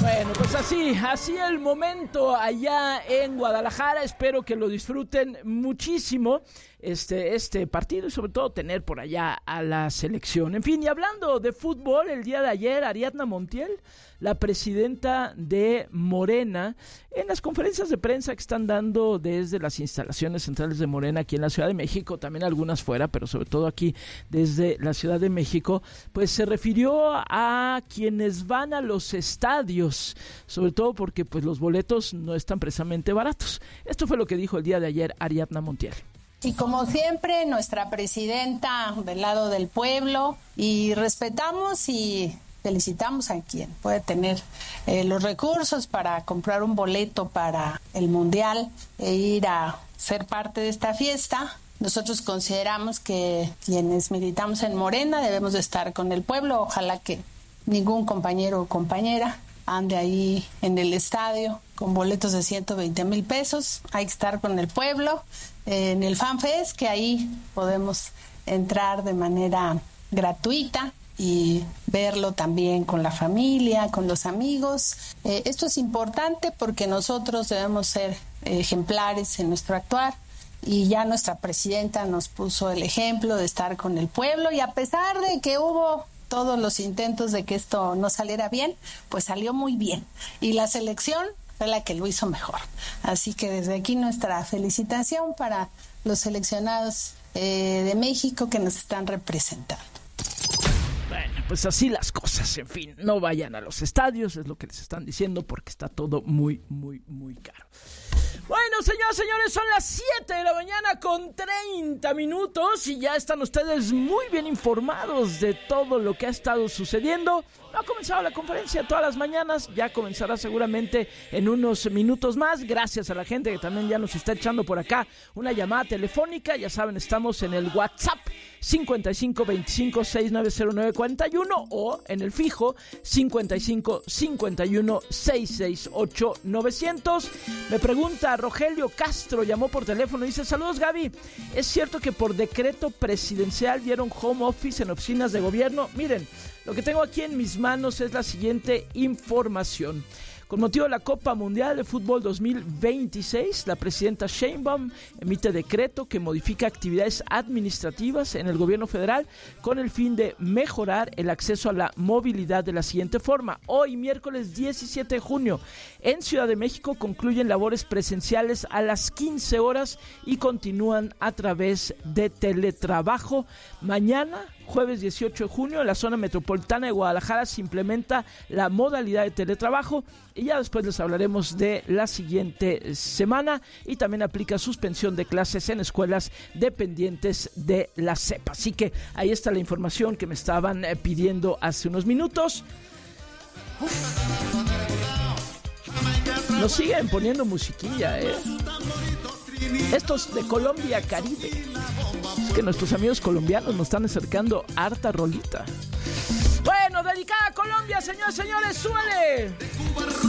Bueno, pues así el momento allá en Guadalajara. Espero que lo disfruten muchísimo este partido y sobre todo tener por allá a la selección. En fin, y hablando de fútbol, el día de ayer Ariadna Montiel, la presidenta de Morena, en las conferencias de prensa que están dando desde las instalaciones centrales de Morena aquí en la Ciudad de México, también algunas fuera, pero sobre todo aquí desde la Ciudad de México, pues se refirió a quienes van a los estadios, sobre todo porque pues los boletos no están precisamente baratos. Esto fue lo que dijo el día de ayer Ariadna Montiel. Y como siempre, nuestra presidenta del lado del pueblo, y respetamos y felicitamos a quien puede tener los recursos para comprar un boleto para el Mundial e ir a ser parte de esta fiesta. Nosotros consideramos que quienes militamos en Morena debemos de estar con el pueblo. Ojalá que ningún compañero o compañera ande ahí en el estadio con boletos de 120,000 pesos. Hay que estar con el pueblo en el FanFest, que ahí podemos entrar de manera gratuita y verlo también con la familia, con los amigos. Esto es importante porque nosotros debemos ser ejemplares en nuestro actuar, y ya nuestra presidenta nos puso el ejemplo de estar con el pueblo, y a pesar de que hubo todos los intentos de que esto no saliera bien, pues salió muy bien, y la selección fue la que lo hizo mejor. Así que desde aquí nuestra felicitación para los seleccionados de México que nos están representando. Bueno, pues así las cosas, en fin, no vayan a los estadios, es lo que les están diciendo, porque está todo muy, muy, muy caro. Bueno, señoras, señores, son las 7 de la mañana con 30 minutos y ya están ustedes muy bien informados de todo lo que ha estado sucediendo. No ha comenzado la conferencia todas las mañanas, ya comenzará seguramente en unos minutos más. Gracias a la gente que también ya nos está echando por acá una llamada telefónica. Ya saben, estamos en el WhatsApp 5525690941 o en el fijo 5551668900. Me pregunta Rogelio Castro, llamó por teléfono y dice: saludos, Gaby, ¿es cierto que por decreto presidencial dieron home office en oficinas de gobierno? Miren, lo que tengo aquí en mis manos es la siguiente información. Con motivo de la Copa Mundial de Fútbol 2026, la presidenta Sheinbaum emite decreto que modifica actividades administrativas en el gobierno federal con el fin de mejorar el acceso a la movilidad de la siguiente forma. Hoy, miércoles 17 de junio, en Ciudad de México concluyen labores presenciales a las 15 horas y continúan a través de teletrabajo. Mañana, jueves 18 de junio, en la zona metropolitana de Guadalajara se implementa la modalidad de teletrabajo y ya después les hablaremos de la siguiente semana, y también aplica suspensión de clases en escuelas dependientes de la SEP. Así que ahí está la información que me estaban pidiendo hace unos minutos. Nos siguen poniendo musiquilla, Estos de Colombia Caribe. Es que nuestros amigos colombianos nos están acercando harta rolita. Bueno, dedicada a Colombia, señores, súbele.